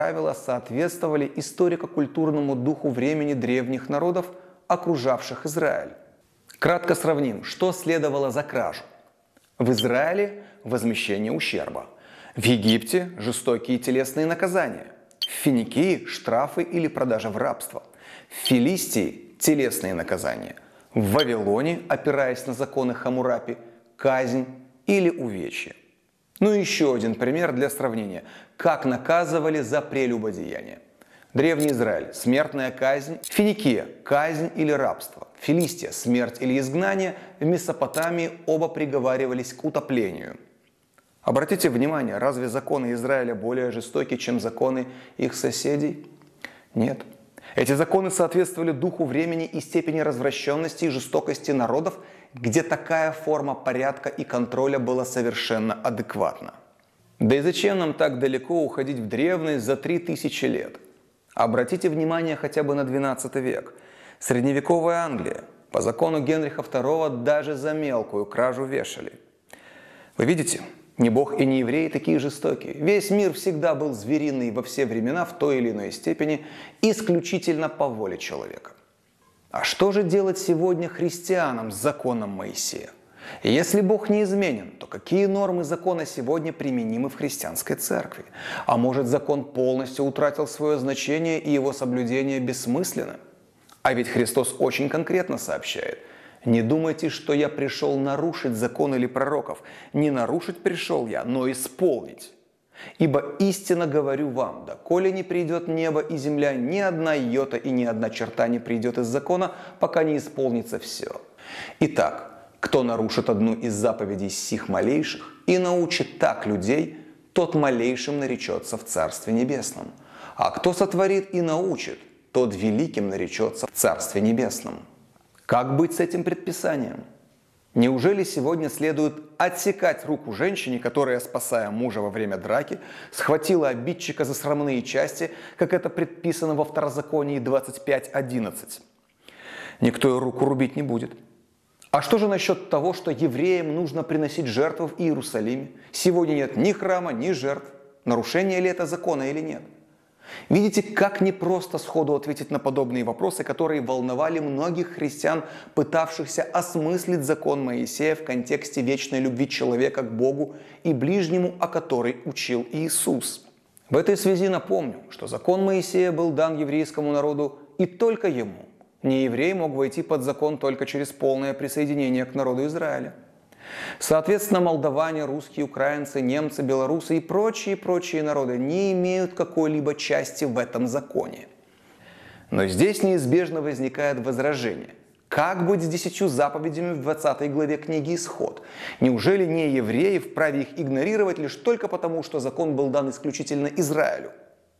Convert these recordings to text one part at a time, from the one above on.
правила соответствовали историко-культурному духу времени древних народов, окружавших Израиль. Кратко сравним, что следовало за кражу. В Израиле – возмещение ущерба. В Египте – жестокие телесные наказания. В Финикии – штрафы или продажа в рабство. В Филистии – телесные наказания. В Вавилоне, опираясь на законы Хаммурапи, казнь или увечье. Ну и еще один пример для сравнения. Как наказывали за прелюбодеяние. Древний Израиль – смертная казнь. Финикия – казнь или рабство. Филистия – смерть или изгнание. В Месопотамии оба приговаривались к утоплению. Обратите внимание, разве законы Израиля более жестоки, чем законы их соседей? Нет. Эти законы соответствовали духу времени и степени развращенности и жестокости народов, где такая форма порядка и контроля была совершенно адекватна. Да и зачем нам так далеко уходить в древность за 3000 лет? Обратите внимание хотя бы на XII век. Средневековая Англия. По закону Генриха II даже за мелкую кражу вешали. Вы видите? Ни Бог и ни евреи такие жестокие. Весь мир всегда был звериный во все времена в той или иной степени, исключительно по воле человека. А что же делать сегодня христианам с законом Моисея? Если Бог неизменен, то какие нормы закона сегодня применимы в христианской церкви? А может, закон полностью утратил свое значение и его соблюдение бессмысленно? А ведь Христос очень конкретно сообщает: «Не думайте, что я пришел нарушить закон или пророков. Не нарушить пришел я, но исполнить. Ибо истинно говорю вам, доколе не придет небо и земля, ни одна йота и ни одна черта не придет из закона, пока не исполнится все. Итак, кто нарушит одну из заповедей сих малейших и научит так людей, тот малейшим наречется в Царстве Небесном. А кто сотворит и научит, тот великим наречется в Царстве Небесном». Как быть с этим предписанием? Неужели сегодня следует отсекать руку женщине, которая, спасая мужа во время драки, схватила обидчика за срамные части, как это предписано во Второзаконии 25:11? Никто ее руку рубить не будет. А что же насчет того, что евреям нужно приносить жертвы в Иерусалиме? Сегодня нет ни храма, ни жертв. Нарушение ли это закона или нет? Видите, как непросто сходу ответить на подобные вопросы, которые волновали многих христиан, пытавшихся осмыслить закон Моисея в контексте вечной любви человека к Богу и ближнему, о которой учил Иисус. В этой связи напомню, что закон Моисея был дан еврейскому народу и только ему. Нееврей мог войти под закон только через полное присоединение к народу Израиля. Соответственно, молдаване, русские, украинцы, немцы, белорусы и прочие народы не имеют какой-либо части в этом законе. Но здесь неизбежно возникает возражение. Как быть с 10 заповедями в 20 главе книги «Исход»? Неужели не евреи вправе их игнорировать лишь только потому, что закон был дан исключительно Израилю?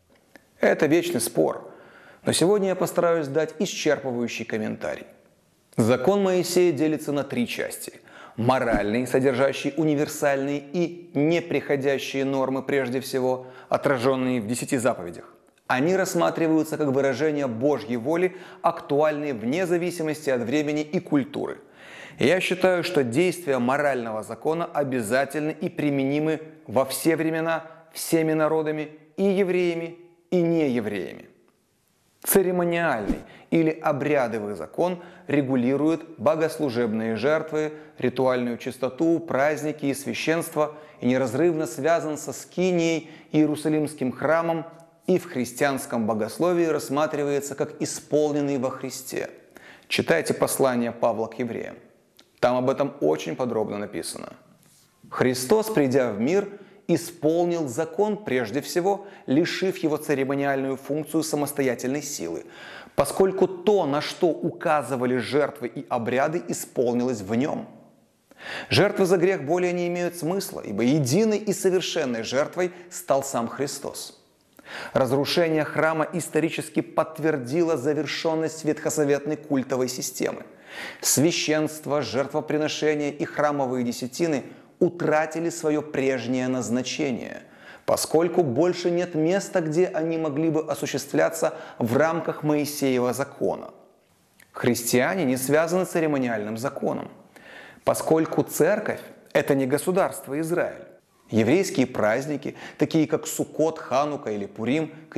Это вечный спор. Но сегодня я постараюсь дать исчерпывающий комментарий. Закон Моисея делится на 3 части. Моральный, содержащий универсальные и неприходящие нормы прежде всего, отраженные в 10 заповедях. Они рассматриваются как выражение Божьей воли, актуальные вне зависимости от времени и культуры. Я считаю, что действия морального закона обязательны и применимы во все времена, всеми народами, и евреями, и неевреями. Церемониальный или обрядовый закон регулирует богослужебные жертвы, ритуальную чистоту, праздники и священство и неразрывно связан со скинией, Иерусалимским храмом и в христианском богословии рассматривается как исполненный во Христе. Читайте послание Павла к евреям. Там об этом очень подробно написано. Христос, придя в мир, исполнил закон прежде всего, лишив его церемониальную функцию самостоятельной силы, поскольку то, на что указывали жертвы и обряды, исполнилось в нем. Жертвы за грех более не имеют смысла, ибо единой и совершенной жертвой стал сам Христос. Разрушение храма исторически подтвердило завершенность ветхозаветной культовой системы. Священство, жертвоприношения и храмовые десятины утратили свое прежнее назначение, поскольку больше нет места, где они могли бы осуществляться в рамках Моисеева закона. Христиане не связаны с церемониальным законом, поскольку церковь – это не государство Израиль. Еврейские праздники, такие как Суккот, Ханука или Пурим, к